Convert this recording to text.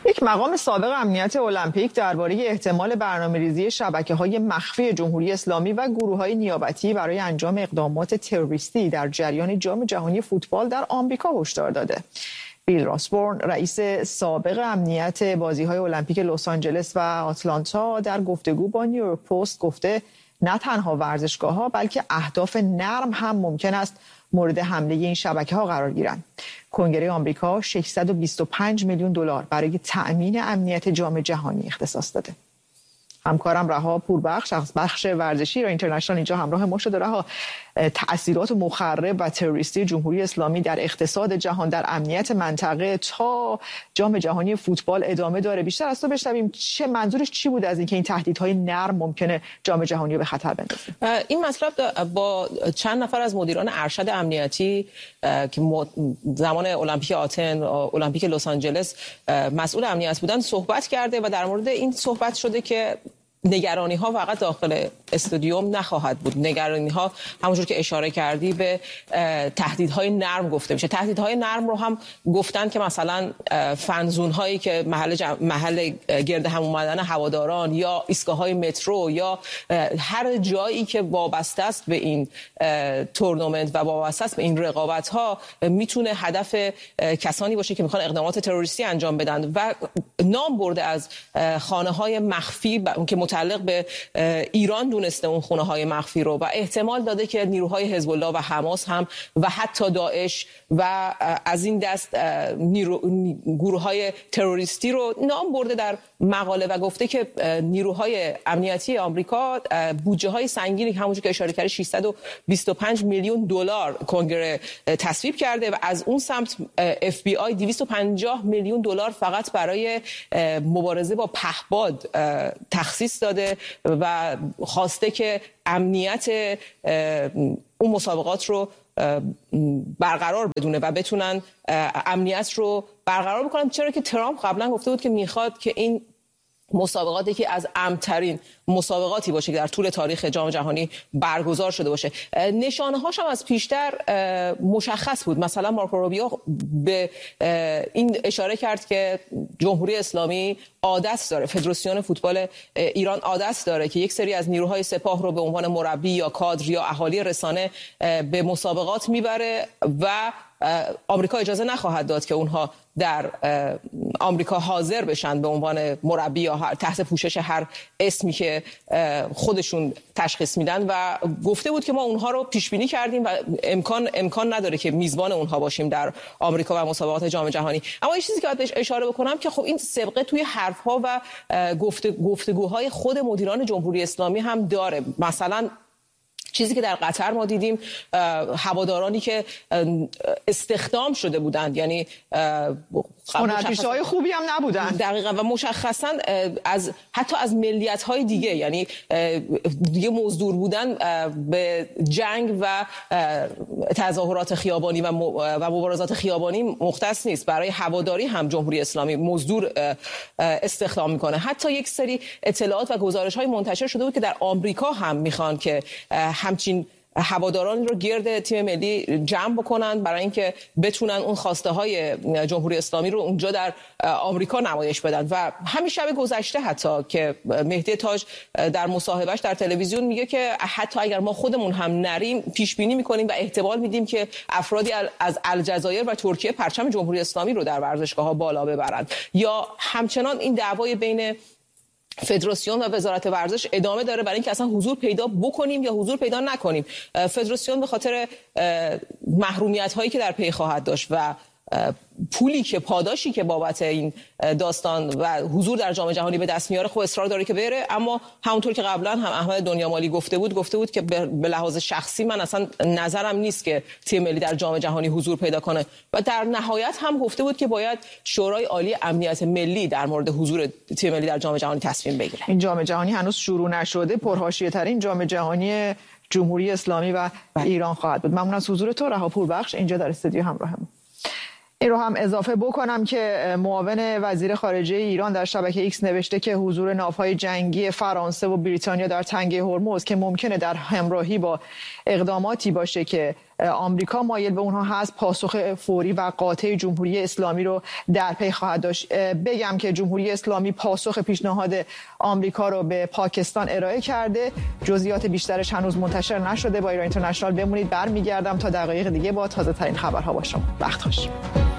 یک مقام سابق امنیت المپیک درباره احتمال برنامه‌ریزی شبکه‌های مخفی جمهوری اسلامی و گروه‌های نیابتی برای انجام اقدامات تروریستی در جریان جام جهانی فوتبال در آمریکا هشدار داده. بیل راسبورن، رئیس سابق امنیت بازی‌های المپیک لس آنجلس و آتلانتا، در گفتگو با نیویورک پست گفته نه تنها ورزشگاه‌ها بلکه اهداف نرم هم ممکن است مورد حمله این شبکه‌ها قرار گیرند. کنگره آمریکا 625 میلیون دلار برای تأمین امنیت جام جهانی اختصاص داده. همکارم رها پوربخش از بخش ورزشی را اینترنشنال اینجا همراه ما شده. رها، تأثیرات مخرب و تروریستی جمهوری اسلامی در اقتصاد جهان، در امنیت منطقه تا جام جهانی فوتبال ادامه داره. بیشتر از تو بشنویم چه منظورش چی بود از اینکه این تهدیدهای نرم ممکنه جام جهانی رو به خطر بندازه. این مطلب با چند نفر از مدیران ارشد امنیتی که زمان المپیک آتن، المپیک لس آنجلس مسئول امنیت بودن صحبت کرده و در مورد این صحبت شده که نگرانی ها فقط داخل استادیوم نخواهد بود. نگرانی ها همونجور که اشاره کردی به تهدیدهای نرم گفته میشه. تهدیدهای نرم رو هم گفتن که مثلا فنزون هایی که محل گرد هم اومدن هواداران یا ایستگاه‌های مترو یا هر جایی که وابسته است به این تورنمنت و وابسته است به این رقابت ها میتونه هدف کسانی باشه که میخوان اقدامات تروریستی انجام بدن و نام برده از خانه‌های مخفی که متعلق به ایران دونسته اون خونه های مخفی رو و احتمال داده که نیروهای حزب الله و حماس هم و حتی داعش و از این دست گروه های تروریستی رو نام برده در مقاله و گفته که نیروهای امنیتی آمریکا بودجه های سنگینی همونجور که اشاره کردی 625 میلیون دلار کنگره تصویب کرده و از اون سمت FBI 250 میلیون دلار فقط برای مبارزه با پهپاد تخصیص داده و خواسته که امنیت اون مسابقات رو برقرار بدونه و بتونن امنیت رو برقرار بکنن. چرا که ترامپ قبلا گفته بود که میخواد که این مسابقاتی که از امن‌ترین مسابقاتی باشه که در طول تاریخ جام جهانی برگزار شده باشه. نشانه هاش هم از پیشتر مشخص بود. مثلا مارکو روبیو به این اشاره کرد که جمهوری اسلامی عادت داره، فدراسیون فوتبال ایران عادت داره که یک سری از نیروهای سپاه رو به عنوان مربی یا کادر یا اهالی رسانه به مسابقات میبره و آمریکا اجازه نخواهد داد که اونها در آمریکا حاضر بشن به عنوان مربی یا تحت پوشش هر اسمی که خودشون تشخیص میدن و گفته بود که ما اونها رو پیش بینی کردیم و امکان نداره که میزبان اونها باشیم در آمریکا و مسابقات جام جهانی. اما یه چیزی که باید بهش اشاره بکنم که خب این سابقه توی حرفها و گفتگوهای خود مدیران جمهوری اسلامی هم داره. مثلا چیزی که در قطر ما دیدیم، هوادارانی که استخدام شده بودند، یعنی هنرپیشه‌های خوبی هم نبودن دقیقاً و مشخصاً حتی از ملیت‌های دیگه، یعنی دیگه مزدور بودن به جنگ و تظاهرات خیابانی و مبارزات خیابانی مختص نیست. برای هواداری هم جمهوری اسلامی مزدور استخدام میکنه. حتی یک سری اطلاعات و گزارش‌های منتشر شده بود که در آمریکا هم میخوان که همچین هواداران رو گرد تیم ملی جمع بکنن برای اینکه بتونن اون خواسته های جمهوری اسلامی رو اونجا در آمریکا نمایش بدن. و همین شب گذشته حتی که مهدی تاج در مصاحبهش در تلویزیون میگه که حتی اگر ما خودمون هم نریم پیش بینی میکنیم و احتمال میدیم که افرادی از الجزایر و ترکیه پرچم جمهوری اسلامی رو در ورزشگاه‌ها بالا ببرند. یا همچنان این دعوای بین فدراسیون و وزارت ورزش ادامه داره برای اینکه اصلا حضور پیدا بکنیم یا حضور پیدا نکنیم. فدراسیون به خاطر محرومیت هایی که در پی خواهد داشت و پولی که پاداشی که بابت این داستان و حضور در جام جهانی به دست میاره خب اصرار داره که بره. اما همونطور که قبلا هم احمد دنیامالی گفته بود که به لحاظ شخصی من اصلا نظرم نیست که تیم ملی در جام جهانی حضور پیدا کنه و در نهایت هم گفته بود که باید شورای عالی امنیت ملی در مورد حضور تیم ملی در جام جهانی تصمیم بگیره. این جام جهانی هنوز شروع نشده، پرحاشیه ترین جام جهانی جمهوری اسلامی و ایران خواهد بود. ممنون از حضور تو رها پوربخش اینجا در استودیو همراهمون. این رو هم اضافه بکنم که معاون وزیر خارجه ایران در شبکه ایکس نوشته که حضور ناوهای جنگی فرانسه و بریتانیا در تنگه هرمز که ممکنه در همراهی با اقداماتی باشه که آمریکا مایل به اونها هست پاسخ فوری و قاطع جمهوری اسلامی رو در پی خواهد داشت. بگم که جمهوری اسلامی پاسخ پیشنهاد آمریکا رو به پاکستان ارائه کرده. جزئیات بیشترش هنوز منتشر نشده. با ایران اینترنشنال بمونید، برمیگردم تا دقایق دیگه با تازه ترین خبرها با شما. وقت خوش.